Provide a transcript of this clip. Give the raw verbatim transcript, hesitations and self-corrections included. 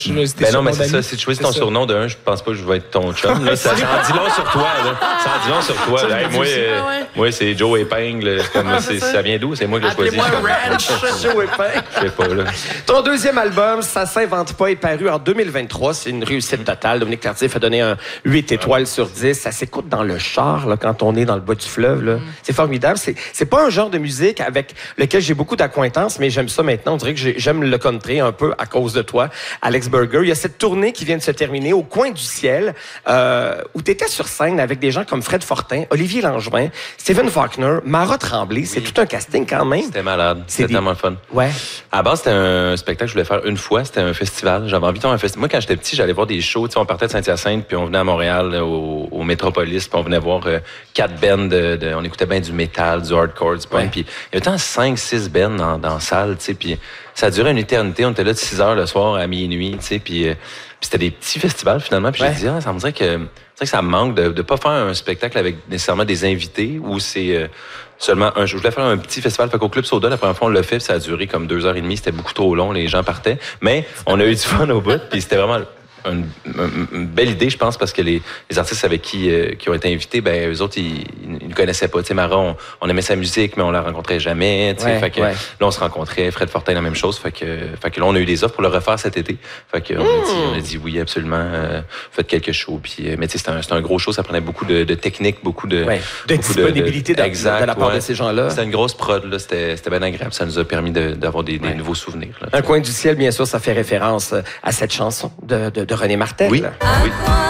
Je me Ben non, mais c'est ça. Si tu choisis ton surnom de un, je pense pas que je vais être ton chum. Là, ça, ça en dit long sur toi. Là. Ça en dit long sur toi. Là. Hey, moi, euh, ah ouais. moi, c'est Joe Épingle. Comme, ah, c'est, ça. ça vient d'où? C'est moi qui l'ai choisi. Appelez-moi Ranch, Joe Épingle. Je sais pas, là. Ton deuxième album, Ça s'invente pas, est paru en deux mille vingt-trois. C'est une réussite totale. Dominique Tardif a donné un huit étoiles sur dix. Ça s'écoute dans le char, là, quand on est dans le bas du fleuve. Là. Mm. C'est formidable. C'est, c'est pas un genre de musique avec lequel j'ai beaucoup d'acquaintance, mais j'aime ça maintenant. On dirait que j'aime le country un peu à cause de toi, Alex Burger. Il y a cette tournée qui vient de se terminer au Coin du ciel, euh, où tu étais sur scène avec des gens comme Fred Fortin, Olivier Langevin, Stephen Faulkner, Mara Tremblay. C'est oui. tout un casting quand même. C'était malade. C'était des... tellement le fun. Ouais. À la base, c'était un spectacle que je voulais faire une fois. C'était un festival. J'avais envie de faire un festival. Moi, quand j'étais petit, j'allais voir des shows. Tu sais, on partait de Saint-Hyacinthe, puis on venait à Montréal, au, au Métropolis, puis on venait voir euh, quatre bands. De, de, on écoutait bien du métal, du hardcore, du punk. Ouais. Puis il y avait tant cinq, six bands dans, dans la salle, tu sais, puis ça a duré une éternité. On était là de six heures le soir à minuit, tu sais, puis... Euh, Puis c'était des petits festivals, finalement. Puis ouais. j'ai dit, ah, ça me dirait que, que ça me manque de ne pas faire un spectacle avec nécessairement des invités où c'est euh, seulement un... Je voulais faire un petit festival. Fait qu'au Club Soda, la première fois, on l'a fait, puis ça a duré comme deux heures et demie. C'était beaucoup trop long, les gens partaient. Mais on a eu du fun au bout, puis c'était vraiment... Une, une, une belle idée, je pense, parce que les, les artistes avec qui, euh, qui ont été invités, ben eux autres, ils ne connaissaient pas. Tu sais, Mara, on, on aimait sa musique, mais on la rencontrait jamais. Tu sais, ouais, fait que ouais. là, on se rencontrait. Fred Fortin, la même chose. Fait que, fait que là, on a eu des offres pour le refaire cet été. Fait que mmh. on, a dit, on a dit oui, absolument. Euh, faites quelques shows. Puis, euh, mais tu sais, c'était un, c'était un gros show. Ça prenait beaucoup de, de technique, beaucoup de, ouais. de beaucoup disponibilité de, de, exact, de la part ouais. de ces gens-là. C'était une grosse prod. Là. C'était, c'était bien agréable. Ça nous a permis de, d'avoir des, ouais. des nouveaux souvenirs. Là, un coin du ciel, bien sûr, ça fait référence à cette chanson de, de, de René Martel. Oui. Oui.